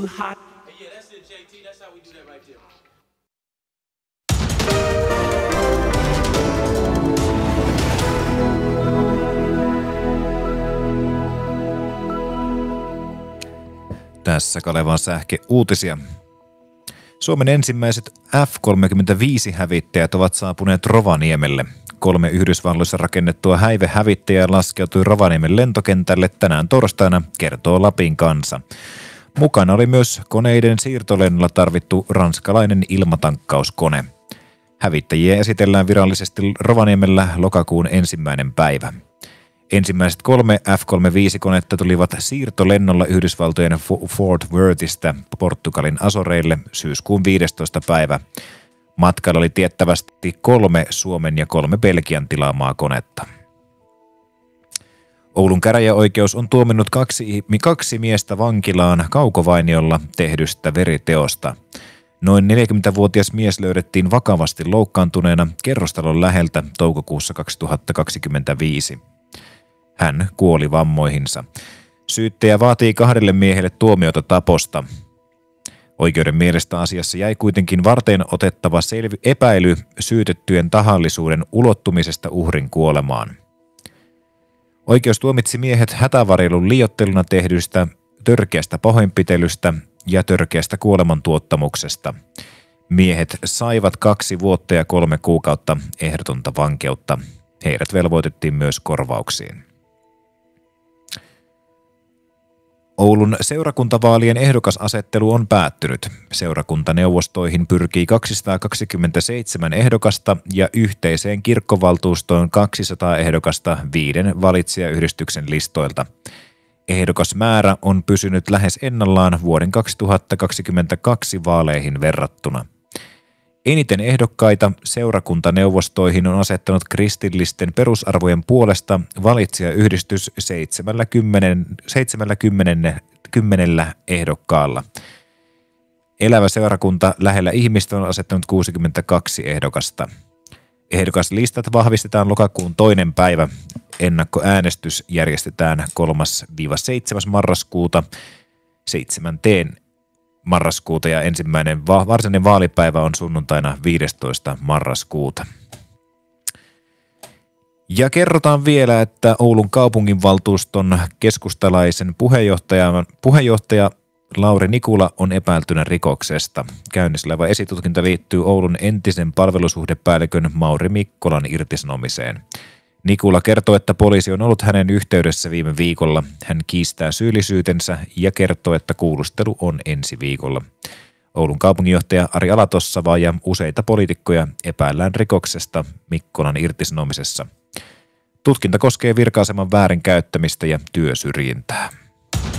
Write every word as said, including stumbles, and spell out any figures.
too hot. Yeah, that's it, J T. That's how we do that right there. Tässä Kalevan sähke uutisia. Suomen ensimmäiset F kolmekymmentäviisi-hävittäjät ovat saapuneet Rovaniemelle. Kolme Yhdysvalloissa rakennettua häivehävittäjää laskeutui Rovaniemen lentokentälle tänään torstaina, kertoo Lapin Kansa. Mukana oli myös koneiden siirtolennolla tarvittu ranskalainen ilmatankkauskone. Hävittäjiä esitellään virallisesti Rovaniemellä lokakuun ensimmäinen päivä. Ensimmäiset kolme F kolmekymmentäviisi-konetta tulivat siirtolennolla Yhdysvaltojen Fort Worthista Portugalin Azoreille syyskuun viidestoista päivä. Matkalla oli tiettävästi kolme Suomen ja kolme Belgian tilaamaa konetta. Oulun käräjäoikeus on tuominnut kaksi, kaksi miestä vankilaan Kaukovainiolla tehdystä veriteosta. Noin neljäkymmentävuotias mies löydettiin vakavasti loukkaantuneena kerrostalon läheltä toukokuussa kaksituhattakaksikymmentäviisi. Hän kuoli vammoihinsa. Syyttäjä vaatii kahdelle miehelle tuomiota taposta. Oikeuden mielestä asiassa jäi kuitenkin varteen otettava selvi- epäily syytettyjen tahallisuuden ulottumisesta uhrin kuolemaan. Oikeus tuomitsi miehet hätävarjelun liioitteluna tehdystä törkeästä pahoinpitelystä ja törkeästä kuolemantuottamuksesta. Miehet saivat kaksi vuotta ja kolme kuukautta ehdotonta vankeutta. Heidät velvoitettiin myös korvauksiin. Oulun seurakuntavaalien ehdokasasettelu on päättynyt. Seurakuntaneuvostoihin pyrkii kaksisataakaksikymmentäseitsemän ehdokasta ja yhteiseen kirkkovaltuustoon kaksisataa ehdokasta viiden valitsijayhdistyksen listoilta. Ehdokasmäärä on pysynyt lähes ennallaan vuoden kaksituhattakaksikymmentäkaksi vaaleihin verrattuna. Eniten ehdokkaita seurakuntaneuvostoihin on asettanut kristillisten perusarvojen puolesta valitsijayhdistys seitsemänkymmentä ehdokkaalla. Elävä seurakunta lähellä ihmistä on asettanut kuusikymmentäkaksi ehdokasta. Ehdokaslistat vahvistetaan lokakuun toinen päivä. Ennakkoäänestys järjestetään kolmas–seitsemäs marraskuuta seitsemänteen marraskuuta ja ensimmäinen va- varsinainen vaalipäivä on sunnuntaina viidestoista marraskuuta. Ja kerrotaan vielä, että Oulun kaupunginvaltuuston keskustalaisen puheenjohtaja, puheenjohtaja Lauri Nikula on epäiltynä rikoksesta. Käynnissä oleva esitutkinta liittyy Oulun entisen palvelusuhdepäällikön Mauri Mikkolan irtisanomiseen. Nikula kertoo, että poliisi on ollut hänen yhteydessä viime viikolla. Hän kiistää syyllisyytensä ja kertoo, että kuulustelu on ensi viikolla. Oulun kaupunginjohtaja Ari Alatossava ja useita poliitikkoja epäillään rikoksesta Mikkolan irtisanomisessa. Tutkinta koskee virka-aseman väärinkäyttämistä ja työsyrjintää.